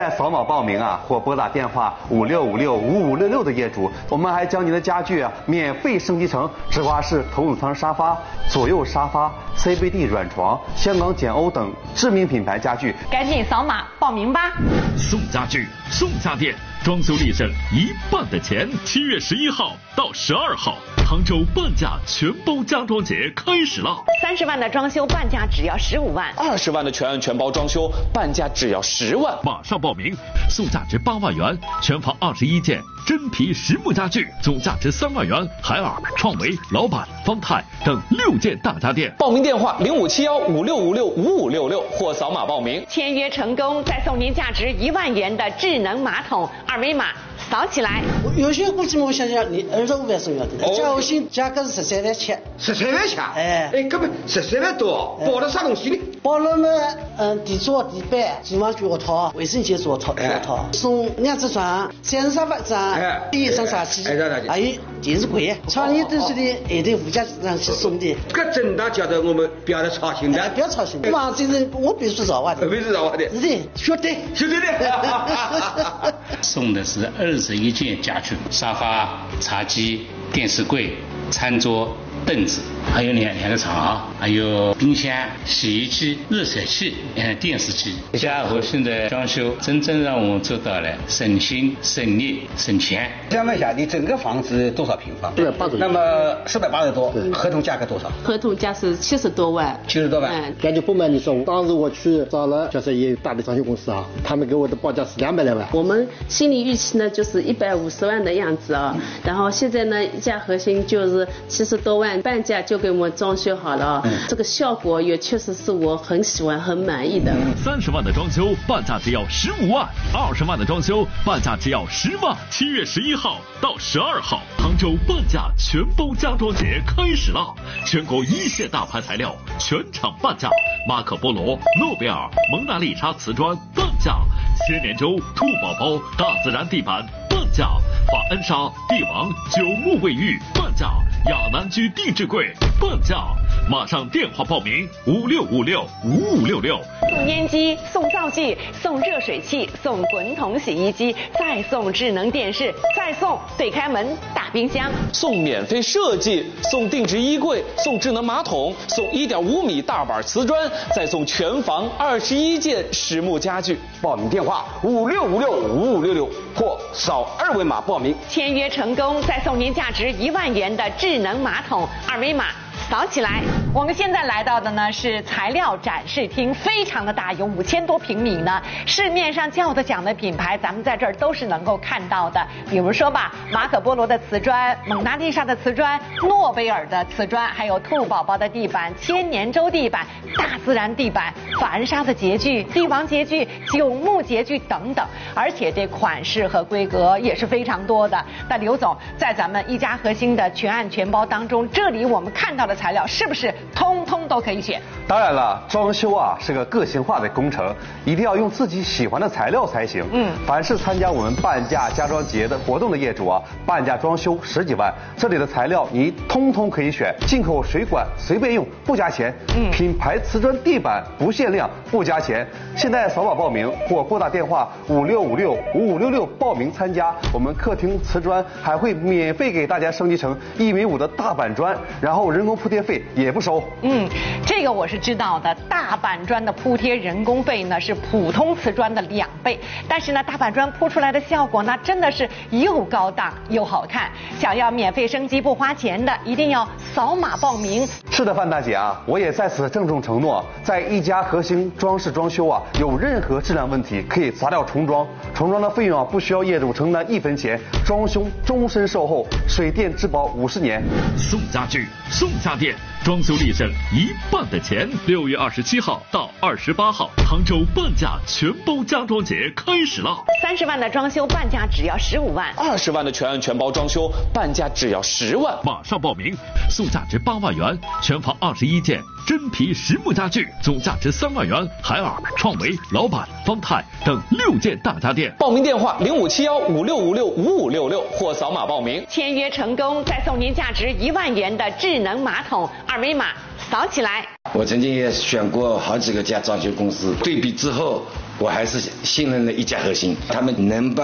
在扫码报名啊，或拨打电话56565566的业主，我们还将您的家具啊免费升级成直滑式头等舱沙发、左右沙发、CBD 软床、香港简欧等知名品牌家具。 赶紧扫码报名吧！ 送家具，送家电，装修立省1半的钱。7月11号到12号，杭州半价全包家装节开始了。 30万的装修半价只要15万 ，20万的全案全包装修半价只要10万。 马上报名，送价值8万元，全房21件真皮实木家具，总价值3万元。海尔、创维、老板、方太等6件大家电。 报名电话057156565566或扫码报名。 签约成功，再送您价值1万元的智能马桶，二维码扫起来。 有些估计我想想，你25万送要的，家务型价格是13万7。 13万7？哎，根本13万多，包了啥东西呢？ 包了嘛，地桌、地板、厨房脚套、卫生间脚套，送2只床、3只沙发张、1张茶几，还有电视柜。常年都是的，还得附加上去送的。 这真的觉得我们不要操心的， 不要操心。哇，这人我必须找我的， 必须找我的， 是的，晓得的。送的是21件家具，沙发、茶几、电视柜、餐桌、凳子，还有两个床，还有冰箱、洗衣机、热水器、电视机。家和新的装修真正让我们做到了省心、省力、省钱。 想问一下，你整个房子多少平方？480多。那么480多，合同价格多少？ 合同价是70多万。 70多万。 感觉不瞒你说，当时我去找了就是一大的装修公司啊，他们给我的报价是200来万。 我们心理预期呢就是150万的样子啊，然后现在呢一家核心就是70多万，半价就给我们装修好了，这个效果也确实是我很喜欢、很满意的。 30万的装修半价只要15万，20万的装修半价只要10万。7月11号到12号，杭州半价全包家装节开始了，全国1线大牌材料全场半价，马可波罗、诺贝尔、蒙娜丽莎瓷砖半价，千年舟、兔宝宝、大自然地板半价，法恩莎、帝王、9木卫浴半价，亚南居地质柜半价。马上电话报名56565566。 送烟机，送灶具，送热水器，送滚筒洗衣机，再送智能电视，再送对开门大冰箱， 送免费设计，送定制衣柜，送智能马桶，送1.5米大板瓷砖，再送全房21件实木家具。 报名电话56565566或扫2维码报名。 签约成功，再送您价值1万元的智能马桶，二维码扫起来。我们现在来到的呢是材料展示厅，非常的大，有5000多平米呢。市面上叫得响的品牌，咱们在这儿都是能够看到的。比如说吧，马可波罗的瓷砖、蒙娜丽莎的瓷砖、诺贝尔的瓷砖，还有兔宝宝的地板、千年舟地板、大自然地板、法恩莎的洁具、帝王洁具、9木洁具等等。而且这款式和规格也是非常多的。那刘总，在咱们一家核心的全案全包当中，这里我们看到的材料是不是通通都可以选？ 当然了，装修啊是个个性化的工程，一定要用自己喜欢的材料才行。凡是参加我们半价家装节的活动的业主啊，半价装修10几万，这里的材料你通通可以选，进口水管随便用不加钱，品牌瓷砖地板不限量不加钱。现在扫码报名或拨打电话56565566报名参加，我们客厅瓷砖还会免费给大家升级成1.5米的大板砖，然后人工铺贴费也不收。 这个我是知道的，大板砖的铺贴人工费呢是普通瓷砖的2倍，但是呢大板砖铺出来的效果呢真的是又高档又好看。想要免费升级不花钱的，一定要扫码报名。 是的，范大姐啊，我也在此郑重承诺，在一家核心装饰装修啊，有任何质量问题可以砸掉重装，重装的费用啊不需要业主承担1分钱，装修终身售后，水电质保50年。 送家具，送家电，装修立省1半的钱。6月27号到28号，杭州半价全包家装节开始了。 30万的装修半价只要15万 ，20万的全案全包装修半价只要10万。 马上报名，送价值8万元，全房21件真皮实木家具，总价值3万元。海尔、创维、老板、方太等6件大家电。 报名电话057156565566或扫码报名。 签约成功，再送您价值1万元的智能马桶，二维码扫起来。 我曾经也选过好几个家装修公司，对比之后， 我还是信任了一家核心，他们能把